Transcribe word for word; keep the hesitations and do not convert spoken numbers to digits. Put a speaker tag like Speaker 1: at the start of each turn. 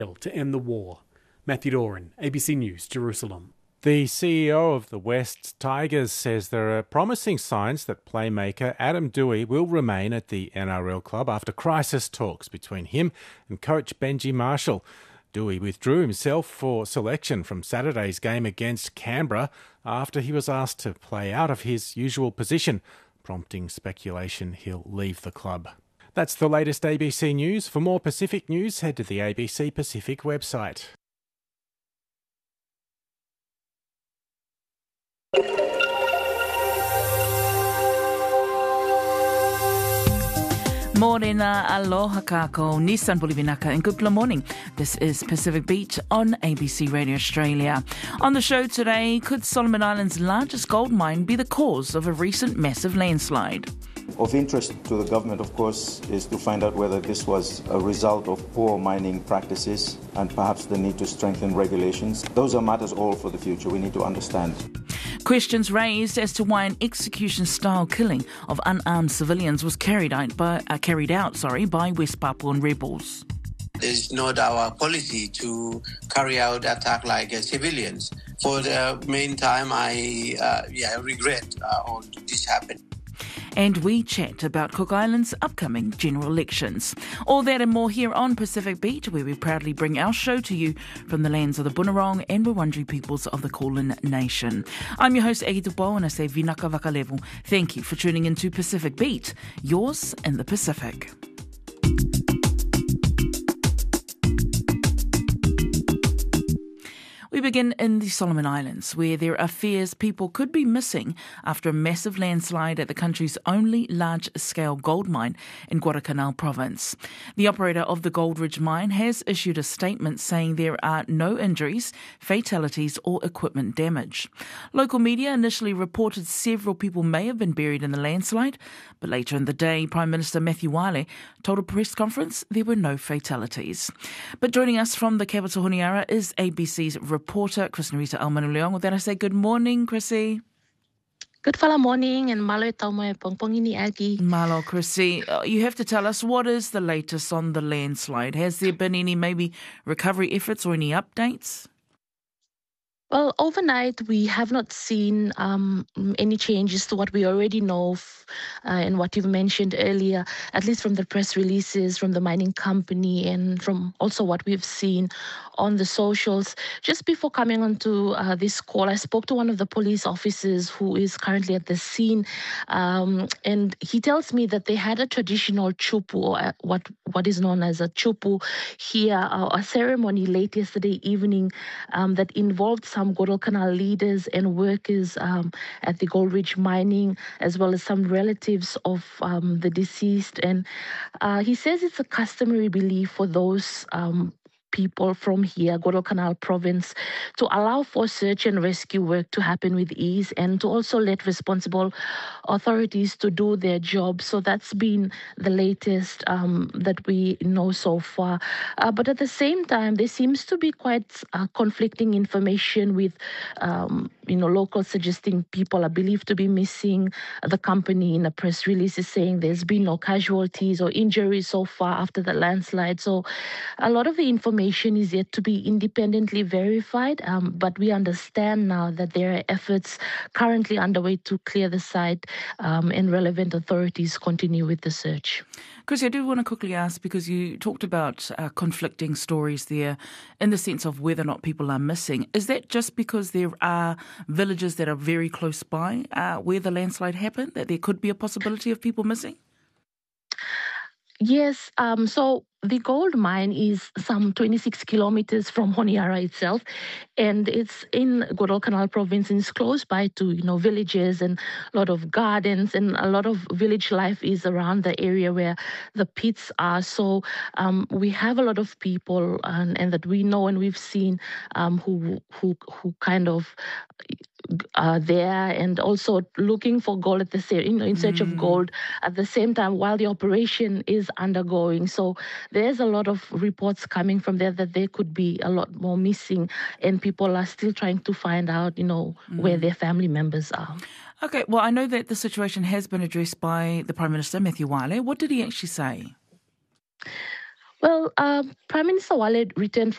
Speaker 1: to end the war. Matthew Doran, A B C News, Jerusalem.
Speaker 2: The C E O of the West Tigers says there are promising signs that playmaker Adam Doueihi will remain at the N R L club after crisis talks between him and coach Benji Marshall. Doueihi withdrew himself for selection from Saturday's game against Canberra after he was asked to play out of his usual position, prompting speculation he'll leave the club. That's the latest A B C News. For more Pacific news, head to the A B C Pacific website.
Speaker 3: Morena, aloha kako, Nissan Bolivinaka, and good morning. This is Pacific Beat on A B C Radio Australia. On the show today, could Solomon Islands' largest gold mine be the cause of a recent massive landslide?
Speaker 4: Of interest to the government, of course, is to find out whether this was a result of poor mining practices and perhaps the need to strengthen regulations. Those are matters all for the future. We need to understand.
Speaker 3: Questions raised as to why an execution-style killing of unarmed civilians was carried out by, uh, carried out, sorry, by West Papuan rebels.
Speaker 5: It's not our policy to carry out attack like uh, civilians. For the meantime, I uh, yeah regret uh, all this happened.
Speaker 3: And we chat about Cook Island's upcoming general elections. All that and more here on Pacific Beat, where we proudly bring our show to you from the lands of the Bunurong and Wurundjeri peoples of the Kulin Nation. I'm your host, Egi Tupo, and I say Vinaka Vakalevu. Thank you for tuning into Pacific Beat, yours in the Pacific. We begin in the Solomon Islands, where there are fears people could be missing after a massive landslide at the country's only large-scale gold mine in Guadalcanal province. The operator of the Goldridge mine has issued a statement saying there are no injuries, fatalities or equipment damage. Local media initially reported several people may have been buried in the landslide, but later in the day, Prime Minister Matthew Wale told a press conference there were no fatalities. But joining us from the capital Honiara is A B C's reporter Chris Narita Almanuleong. With that, I say good morning, Chrissy.
Speaker 6: Good fala morning, and malo e tau mai pongpongini agi.
Speaker 3: Malo, Chrissy. Uh, you have to tell us, what is the latest on the landslide? Has there been any maybe recovery efforts or any updates?
Speaker 6: Well, overnight, we have not seen um, any changes to what we already know f- uh, and what you've mentioned earlier, at least from the press releases from the mining company and from also what we've seen on the socials. Just before coming onto uh, this call, I spoke to one of the police officers who is currently at the scene, um, and he tells me that they had a traditional chupu, or what, what is known as a chupu here, uh, a ceremony late yesterday evening um, that involved some Some Guadalcanal leaders and workers um, at the Goldridge mining, as well as some relatives of um, the deceased. And uh, he says it's a customary belief for those um, people from here, Guadalcanal province, to allow for search and rescue work to happen with ease and to also let responsible authorities to do their job. So that's been the latest um, that we know so far. Uh, but at the same time, there seems to be quite uh, conflicting information with, um, you know, locals suggesting people are believed to be missing. The company in a press release is saying there's been no casualties or injuries so far after the landslide. So a lot of the information is yet to be independently verified, um, but we understand now that there are efforts currently underway to clear the site um, and relevant authorities continue with the search.
Speaker 3: Chris, I do want to quickly ask, because you talked about uh, conflicting stories there in the sense of whether or not people are missing. Is that just because there are villages that are very close by uh, where the landslide happened, that there could be a possibility of people missing?
Speaker 6: Yes, um, so the gold mine is some twenty-six kilometers from Honiara itself, and it's in Guadalcanal province, and it's close by to, you know, villages and a lot of gardens, and a lot of village life is around the area where the pits are. So um, we have a lot of people and, and that we know and we've seen um, who who who kind of are there and also looking for gold at the same, you know, in search mm. of gold at the same time while the operation is undergoing. So there's a lot of reports coming from there that there could be a lot more missing, and people are still trying to find out, you know, mm. where their family members are.
Speaker 3: Okay, well, I know that the situation has been addressed by the Prime Minister, Matthew Wale. What did he actually say?
Speaker 6: Well, um, Prime Minister Walid returned